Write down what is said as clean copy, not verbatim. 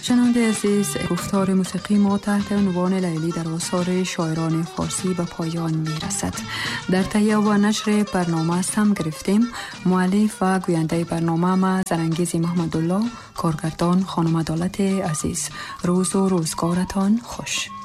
شنونده عزیز، گفتار موسیقی ما تحت عنوان لیلی در آثار شاعران فارسی به پایان می رسد. در تهیه و نشر برنامه سم گرفتیم. مؤلف و گوینده برنامه ما زرانگیز محمدالله، کارگردان خانم عدالت عزیز. روز و روزگارتان خوش.